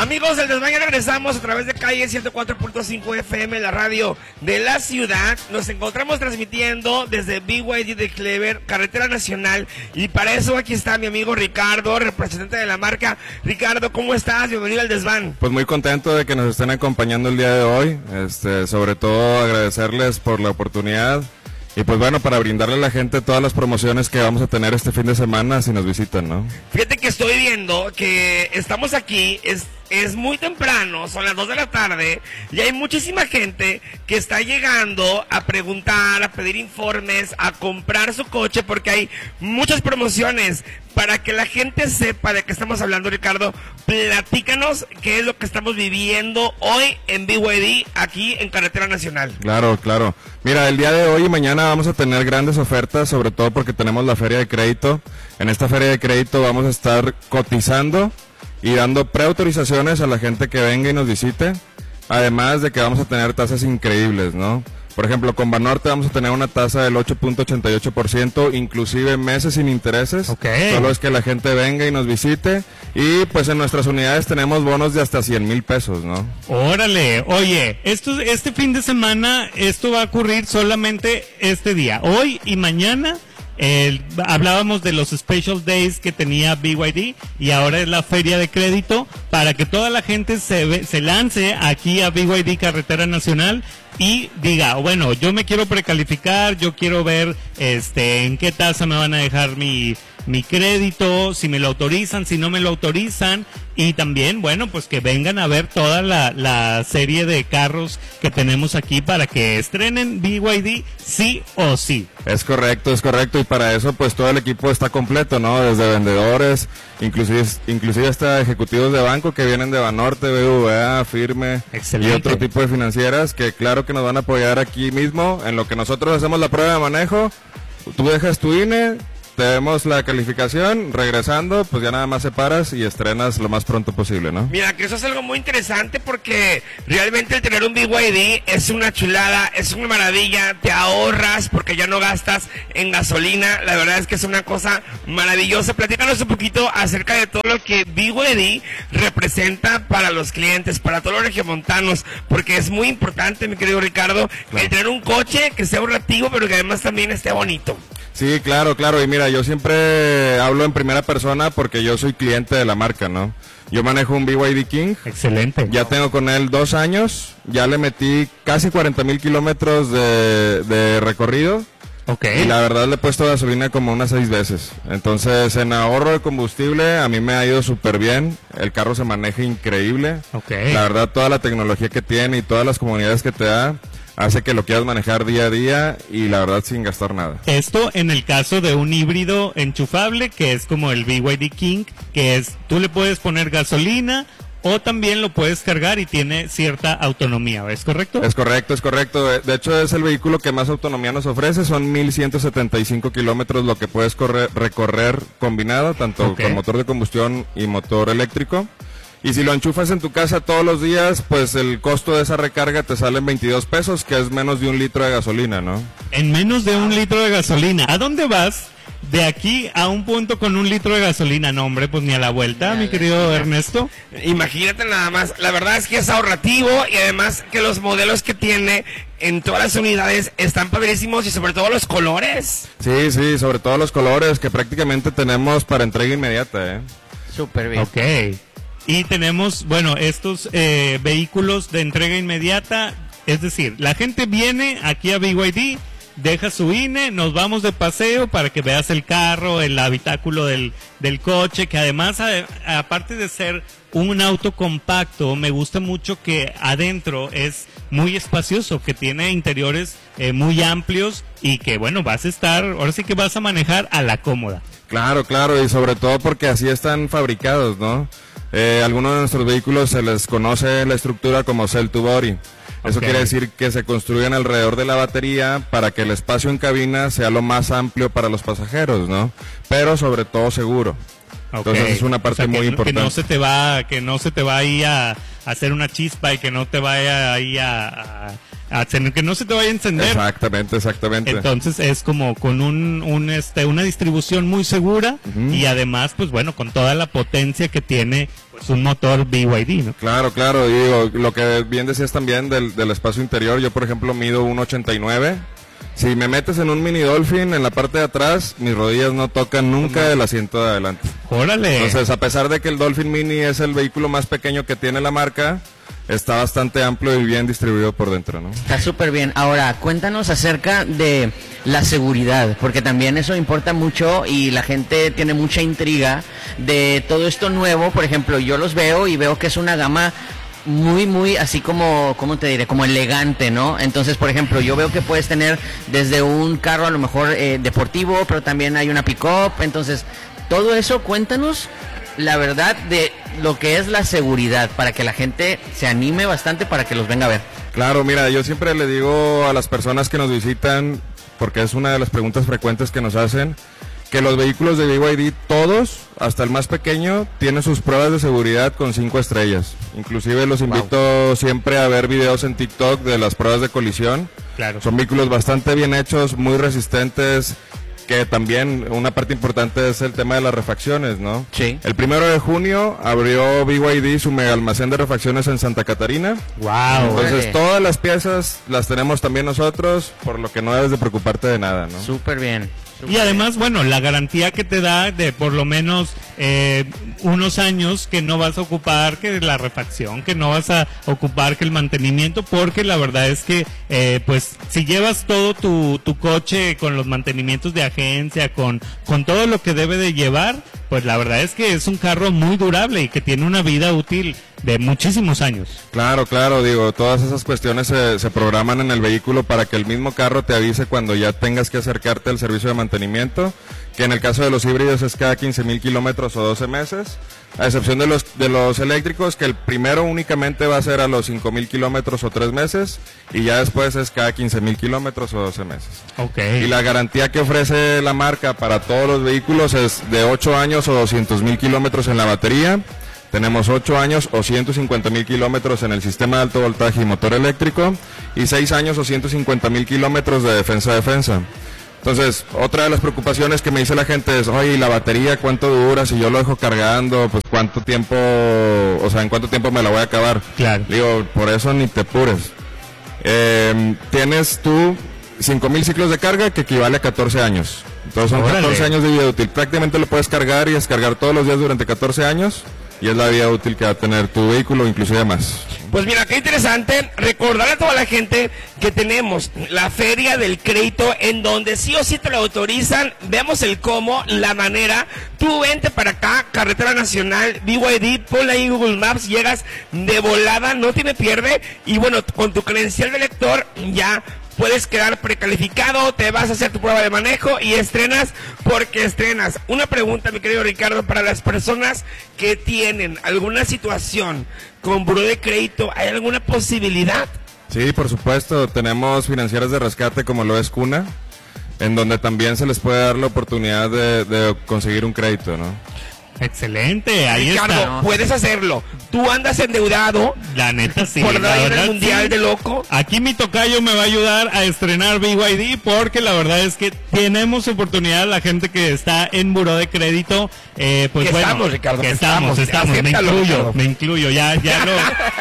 Amigos del Desván, regresamos a través de Calle 104.5 FM, la radio de la ciudad. Nos encontramos transmitiendo desde BYD de Clever, Carretera Nacional. Y para eso aquí está mi amigo Ricardo, representante de la marca. Ricardo, ¿cómo estás? Bienvenido al Desván. Pues muy contento de que nos estén acompañando el día de hoy. Sobre todo agradecerles por la oportunidad. Y pues bueno, para brindarle a la gente todas las promociones que vamos a tener este fin de semana si nos visitan, ¿no? Fíjate que estoy viendo que estamos aquí, es muy temprano, son las 2 de la tarde, y hay muchísima gente que está llegando a preguntar, a pedir informes, a comprar su coche, porque hay muchas promociones. Para que la gente sepa de qué estamos hablando, Ricardo, platícanos qué es lo que estamos viviendo hoy en BYD, aquí en Carretera Nacional. Claro. Mira, el día de hoy y mañana vamos a tener grandes ofertas, sobre todo porque tenemos la feria de crédito. En esta feria de crédito vamos a estar cotizando y dando preautorizaciones a la gente que venga y nos visite, además de que vamos a tener tasas increíbles, ¿no? Por ejemplo, con Banorte vamos a tener una tasa del 8.88%, inclusive meses sin intereses. Okay. Solo es que la gente venga y nos visite. Y pues en nuestras unidades tenemos bonos de hasta 100,000 pesos, ¿no? Órale, oye, este fin de semana, esto va a ocurrir solamente este día, hoy y mañana. Hablábamos de los special days que tenía BYD y ahora es la feria de crédito para que toda la gente se lance aquí a BYD Carretera Nacional y diga, bueno, yo me quiero precalificar, yo quiero ver en qué tasa me van a dejar mi crédito, si me lo autorizan, si no me lo autorizan, y también, bueno, pues que vengan a ver toda la serie de carros que tenemos aquí para que estrenen BYD sí o sí. Es correcto, y para eso pues todo el equipo está completo, ¿no? Desde vendedores, inclusive hasta ejecutivos de banco que vienen de Banorte, BBVA, Firme. Excelente. Y otro tipo de financieras que claro que nos van a apoyar aquí mismo, en lo que nosotros hacemos la prueba de manejo. Tú dejas tu INE, te vemos la calificación, regresando, pues ya nada más se paras y estrenas lo más pronto posible, ¿no? Mira, que eso es algo muy interesante porque realmente el tener un BYD es una chulada, es una maravilla, te ahorras porque ya no gastas en gasolina, la verdad es que es una cosa maravillosa. Platícanos un poquito acerca de todo lo que BYD representa para los clientes, para todos los regiomontanos, porque es muy importante, mi querido Ricardo, claro, el tener un coche que sea ahorrativo, pero que además también esté bonito. Sí, claro, y mira, yo siempre hablo en primera persona porque yo soy cliente de la marca, ¿no? Yo manejo un BYD King. Excelente. Ya tengo con él 2 años, ya le metí casi 40,000 kilómetros de recorrido. Okay. Y la verdad le he puesto gasolina como unas 6 veces. Entonces, en ahorro de combustible, a mí me ha ido súper bien. El carro se maneja increíble. Okay. La verdad, toda la tecnología que tiene y todas las comodidades que te da hace que lo quieras manejar día a día y la verdad sin gastar nada. Esto en el caso de un híbrido enchufable, que es como el BYD King, que es, tú le puedes poner gasolina o también lo puedes cargar y tiene cierta autonomía, ¿es correcto? Es correcto. De hecho, es el vehículo que más autonomía nos ofrece, son 1,175 kilómetros lo que puedes recorrer combinado, tanto con motor de combustión y motor eléctrico. Y si lo enchufas en tu casa todos los días, pues el costo de esa recarga te sale en 22 pesos, que es menos de 1 litro de gasolina, ¿no? En menos de 1 litro de gasolina. ¿A dónde vas? De aquí a un punto con 1 litro de gasolina. No, hombre, pues ni a la vuelta, mi querido Ernesto. Imagínate nada más. La verdad es que es ahorrativo y además que los modelos que tiene en todas las unidades están padrísimos y sobre todo los colores. Sí, sobre todo los colores que prácticamente tenemos para entrega inmediata, Súper bien. Ok. Y tenemos, bueno, estos vehículos de entrega inmediata, es decir, la gente viene aquí a BYD, deja su INE, nos vamos de paseo para que veas el carro, el habitáculo del coche, que además, aparte de ser un auto compacto, me gusta mucho que adentro es muy espacioso, que tiene interiores muy amplios y que, bueno, ahora sí que vas a manejar a la cómoda. Claro, y sobre todo porque así están fabricados, ¿no? Algunos de nuestros vehículos se les conoce la estructura como cell to body. Eso quiere decir que se construyen alrededor de la batería para que el espacio en cabina sea lo más amplio para los pasajeros, ¿no? Pero sobre todo seguro. Entonces es una parte muy importante. Que no se te va ahí a hacer una chispa y que no te vaya ahí que no se te vaya a encender. Exactamente. Entonces es como con una distribución muy segura y además, pues bueno, con toda la potencia que tiene pues un motor BYD, ¿no? Claro, claro, y digo, lo que bien decías también del espacio interior, yo por ejemplo mido 1.89. Si me metes en un mini Dolphin en la parte de atrás, mis rodillas no tocan nunca el asiento de adelante. ¡Órale! Entonces, a pesar de que el Dolphin Mini es el vehículo más pequeño que tiene la marca, está bastante amplio y bien distribuido por dentro, ¿no? Está súper bien. Ahora, cuéntanos acerca de la seguridad, porque también eso importa mucho y la gente tiene mucha intriga de todo esto nuevo. Por ejemplo, yo los veo y veo que es una gama muy así como, ¿cómo te diré? Como elegante, ¿no? Entonces, por ejemplo, yo veo que puedes tener desde un carro a lo mejor deportivo, pero también hay una pick-up. Entonces, todo eso, cuéntanos la verdad de lo que es la seguridad para que la gente se anime bastante para que los venga a ver. Claro, mira, yo siempre le digo a las personas que nos visitan, porque es una de las preguntas frecuentes que nos hacen, que los vehículos de BYD, todos, hasta el más pequeño, tienen sus pruebas de seguridad con 5 estrellas. Inclusive los invito siempre a ver videos en TikTok de las pruebas de colisión. Claro. Son vehículos bastante bien hechos, muy resistentes, que también una parte importante es el tema de las refacciones, ¿no? Sí. El 1 de junio abrió BYD su mega almacén de refacciones en Santa Catarina. ¡Wow! Entonces todas las piezas las tenemos también nosotros, por lo que no debes de preocuparte de nada, ¿no? Súper bien. Y además, bueno, la garantía que te da de por lo menos unos años que no vas a ocupar que la refacción, que no vas a ocupar que el mantenimiento, porque la verdad es que, pues, si llevas todo tu coche con los mantenimientos de agencia, con todo lo que debe de llevar, pues la verdad es que es un carro muy durable y que tiene una vida útil de muchísimos años. Claro, claro, digo, todas esas cuestiones se programan en el vehículo para que el mismo carro te avise cuando ya tengas que acercarte al servicio de mantenimiento, que en el caso de los híbridos es cada 15,000 kilómetros o 12 meses, a excepción de los eléctricos, que el primero únicamente va a ser a los 5,000 kilómetros o 3 meses, y ya después es cada 15,000 kilómetros o 12 meses. Okay. Y la garantía que ofrece la marca para todos los vehículos es de 8 años o 200,000 kilómetros en la batería. Tenemos 8 años o 150,000 kilómetros en el sistema de alto voltaje y motor eléctrico, y 6 años o 150,000 kilómetros de defensa. Entonces, otra de las preocupaciones que me dice la gente es, oye, ¿y la batería cuánto dura? Si yo lo dejo cargando, pues ¿cuánto tiempo, o sea, en cuánto tiempo me la voy a acabar? Claro. Digo, por eso ni te apures. Tienes tú 5,000 ciclos de carga, que equivale a 14 años. Entonces son 14 años de vida útil. Prácticamente lo puedes cargar y descargar todos los días durante 14 años. Y es la vida útil que va a tener tu vehículo, inclusive más. Pues mira, qué interesante recordar a toda la gente que tenemos la Feria del Crédito, en donde sí o sí te lo autorizan. Veamos el cómo, la manera. Tú vente para acá, Carretera Nacional, BYD, ponle ahí Google Maps, llegas de volada, no tiene pierde. Y bueno, con tu credencial de lector ya puedes quedar precalificado, te vas a hacer tu prueba de manejo y estrenas porque estrenas. Una pregunta, mi querido Ricardo, para las personas que tienen alguna situación con buró de crédito, ¿hay alguna posibilidad? Sí, por supuesto, tenemos financieras de rescate como lo es Cuna, en donde también se les puede dar la oportunidad de conseguir un crédito, ¿no? Excelente, ahí Ricardo, está. puedes hacerlo. Tú andas endeudado. La neta sí. Por la dar en verdad, el mundial sí. de loco. Aquí mi tocayo me va a ayudar a estrenar BYD, porque la verdad es que tenemos oportunidad, la gente que está en buró de crédito, pues Que bueno. estamos, Ricardo, que que estamos, estamos. me Acéptalo, Ricardo. incluyo, ya lo...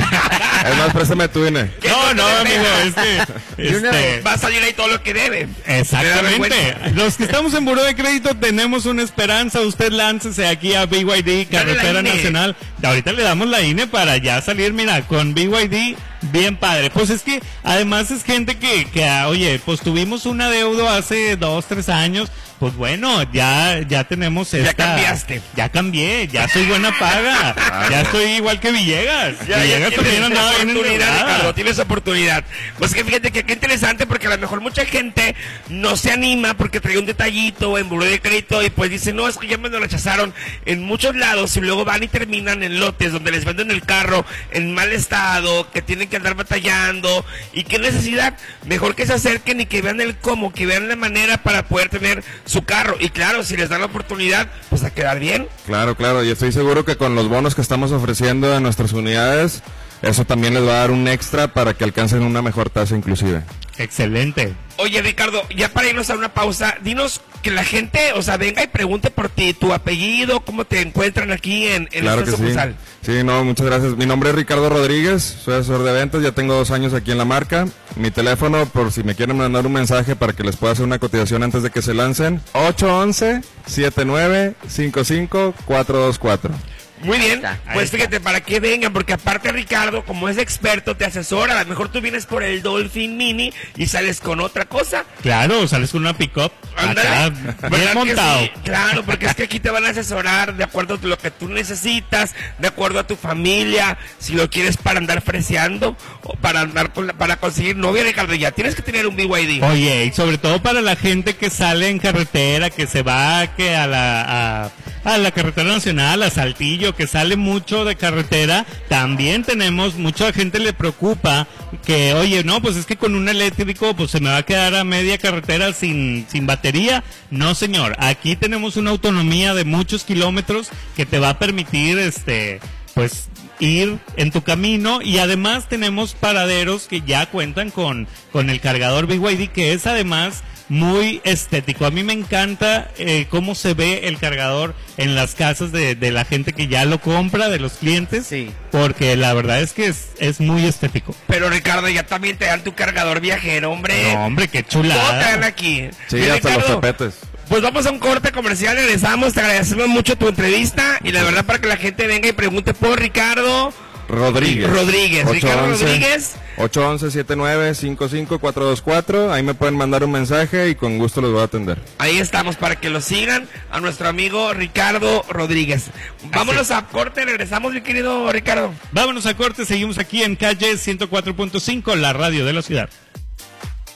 Es más, préstame tu INE. ¿Qué No, no te amigo, deja? es que... Va a salir ahí todo lo que debe. Exactamente. Los que estamos en buró de crédito tenemos una esperanza. Usted láncese aquí a BYD, Carretera INE. Nacional. Ahorita le damos la INE para ya salir, mira, con BYD, bien padre. Pues es que además es gente que oye, pues tuvimos un adeudo hace 2, 3 años. Pues bueno, ya tenemos esta... Ya cambiaste. Ya cambié, ya soy buena paga. Ya estoy igual que Villegas. Villegas tienes también andaba bien oportunidad, endeudada. Ricardo, tienes oportunidad. Pues que fíjate que qué interesante, porque a lo mejor mucha gente no se anima porque trae un detallito en buró de crédito y pues dice, no, es que ya me lo rechazaron en muchos lados, y luego van y terminan en lotes donde les venden el carro en mal estado, que tienen que andar batallando. Y qué necesidad, mejor que se acerquen y que vean el cómo, que vean la manera para poder tener su carro. Y claro, si les dan la oportunidad, pues a quedar bien. Claro, claro, y estoy seguro que con los bonos que estamos ofreciendo en nuestras unidades, eso también les va a dar un extra para que alcancen una mejor tasa inclusive. Excelente. Oye, Ricardo, ya para irnos a una pausa, dinos que la gente, o sea, venga y pregunte por ti, tu apellido, cómo te encuentran aquí en Claro esta que sucursal. sí. Sí, no, muchas gracias. Mi nombre es Ricardo Rodríguez, soy asesor de ventas, ya tengo 2 años aquí en la marca. Mi teléfono, por si me quieren mandar un mensaje para que les pueda hacer una cotización antes de que se lancen, 811-7955-424. Muy bien, Ahí pues está. fíjate, para que vengan, porque aparte Ricardo, como es experto, te asesora. A lo mejor tú vienes por el Dolphin Mini y sales con otra cosa. Claro, sales con una pick-up Ándale. acá, ¿Verdad bien que montado. sí? Claro, porque es que aquí te van a asesorar de acuerdo a lo que tú necesitas, de acuerdo a tu familia, si lo quieres para andar freseando o para andar para conseguir novia, Ricardo, ya tienes que tener un BYD. Oye, y sobre todo para la gente que sale en carretera, que se va que a la carretera nacional, a Saltillo, que sale mucho de carretera, también tenemos, mucha gente le preocupa que, oye, no, pues es que con un eléctrico pues se me va a quedar a media carretera sin batería. No, señor, aquí tenemos una autonomía de muchos kilómetros que te va a permitir, pues ir en tu camino, y además tenemos paraderos que ya cuentan con el cargador BYD, que es además muy estético. A mí me encanta cómo se ve el cargador en las casas de la gente que ya lo compra, de los clientes, Sí. porque la verdad es que es muy estético. Pero Ricardo, ya también te dan tu cargador viajero, hombre. No, hombre, qué Todo te dan chulada. aquí. Sí, Y hasta los Ricardo, tapetes. pues vamos a un corte comercial, regresamos, te agradecemos mucho tu entrevista y la verdad para que la gente venga y pregunte por Ricardo Rodríguez. Ricardo Rodríguez. 811-7955-424. Ahí me pueden mandar un mensaje y con gusto los voy a atender. Ahí estamos para que lo sigan a nuestro amigo Ricardo Rodríguez. Vámonos a corte, regresamos mi querido Ricardo. Vámonos a corte, seguimos aquí en calle 104.5, la radio de la ciudad.